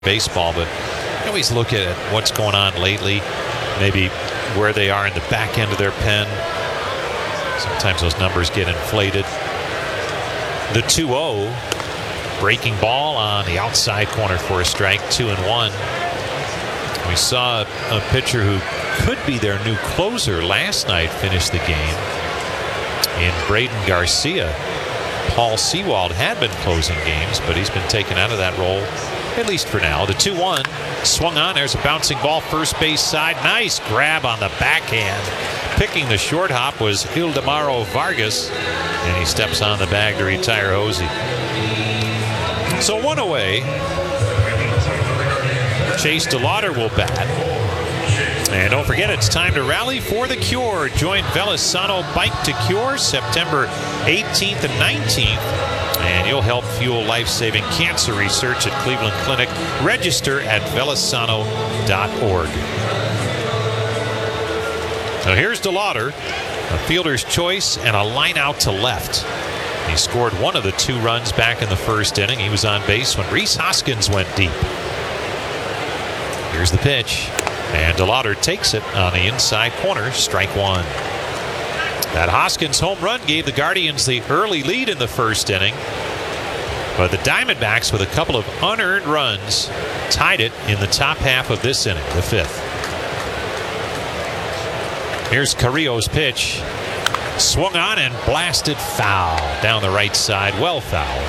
baseball, but you always look at what's going on lately, maybe where they are in the back end of their pen. Sometimes those numbers get inflated. The 2-0, breaking ball on the outside corner for a strike, 2-1. We saw a pitcher who could be their new closer last night finish the game in Braden Garcia. Paul Sewald had been closing games, but he's been taken out of that role, at least for now. The 2-1 swung on. There's a bouncing ball first base side. Nice grab on the backhand. Picking the short hop was Ildemaro Vargas, and he steps on the bag to retire Hosey. So one away. Chase DeLauder will bat. And don't forget, it's time to rally for the cure. Join Velasano Bike to Cure September 18th and 19th. And you'll help fuel life-saving cancer research at Cleveland Clinic. Register at velasano.org. So here's DeLauder, a fielder's choice and a line out to left. He scored one of the 2 runs back in the first inning. He was on base when Rhys Hoskins went deep. Here's the pitch. And DeLauder takes it on the inside corner, strike 1. That Hoskins home run gave the Guardians the early lead in the first inning. But the Diamondbacks, with a couple of unearned runs, tied it in the top half of this inning, the 5th. Here's Carrillo's pitch. Swung on and blasted foul down the right side. Well foul.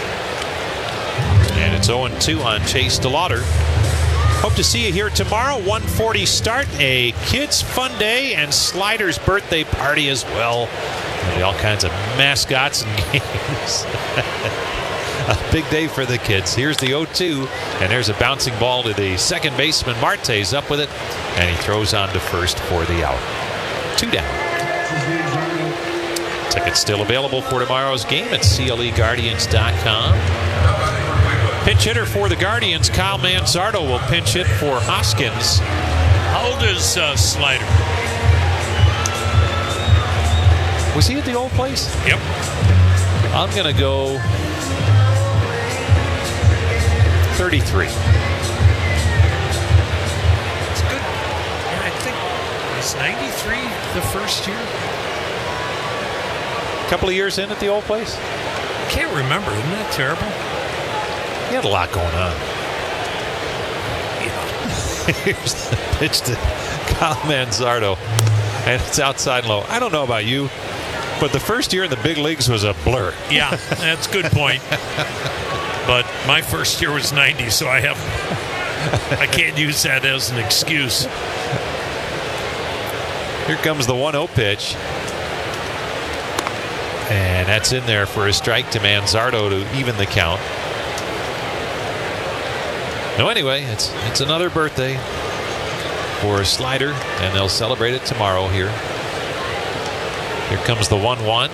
And it's 0-2 on Chase DeLauder. Hope to see you here tomorrow. 1:40 start. A kids' fun day and Slider's birthday party as well. There'll be all kinds of mascots and games. A big day for the kids. Here's the 0-2, and there's a bouncing ball to the second baseman. Marte's up with it, and he throws on to first for the out. 2 down. Tickets still available for tomorrow's game at CLEGuardians.com. Pinch hitter for the Guardians, Kyle Manzardo, will pinch hit for Hoskins. How old is Slider? Was he at the old place? Yep. I'm going to go 33. It's good. And I think it's 93 the first year. A couple of years in at the old place? I can't remember. Isn't that terrible? He had a lot going on. Here's the pitch to Kyle Manzardo, and it's outside low. I don't know about you, but the first year in the big leagues was a blur. Yeah, that's a good point. But my first year was 90, so I can't use that as an excuse. Here comes the 1-0 pitch. And that's in there for a strike to Manzardo to even the count. No, anyway, it's another birthday for a Slider, and they'll celebrate it tomorrow here. Here comes the 1-1.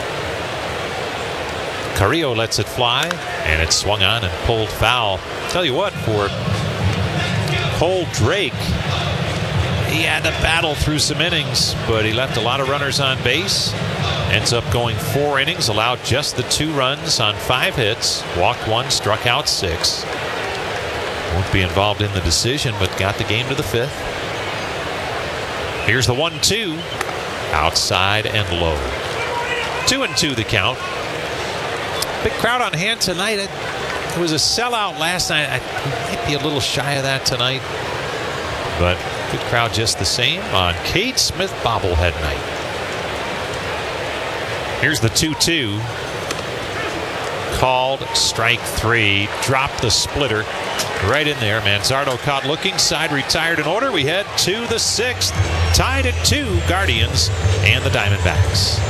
Carrillo lets it fly, and it's swung on and pulled foul. Tell you what, for Cole Drake, he had to battle through some innings, but he left a lot of runners on base. Ends up going 4 innings, allowed just the 2 runs on 5 hits, walked 1, struck out 6. Won't be involved in the decision, but got the game to the 5th. Here's the 1-2. Outside and low. 2-2 the count. Big crowd on hand tonight. It was a sellout last night. I might be a little shy of that tonight. But good crowd just the same on Cade Smith bobblehead night. Here's the 2-2. Called strike 3. Dropped the splitter. Right in there. Manzardo caught looking. Side retired in order. We head to the 6th. Tied at 2, Guardians and the Diamondbacks.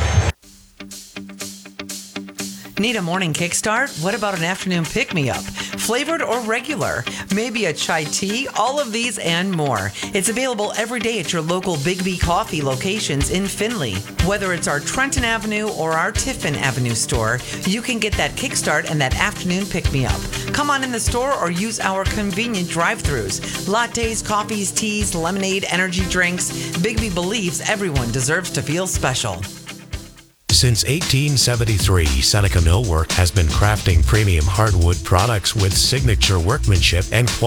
Need a morning kickstart? What about an afternoon pick-me-up? Flavored or regular? Maybe a chai tea? All of these and more. It's available every day at your local Big B Coffee locations in Findlay. Whether it's our Trenton Avenue or our Tiffin Avenue store, you can get that kickstart and that afternoon pick-me-up. Come on in the store or use our convenient drive-thrus. Lattes, coffees, teas, lemonade, energy drinks. Big B believes everyone deserves to feel special. Since 1873, Seneca Millwork has been crafting premium hardwood products with signature workmanship and quality.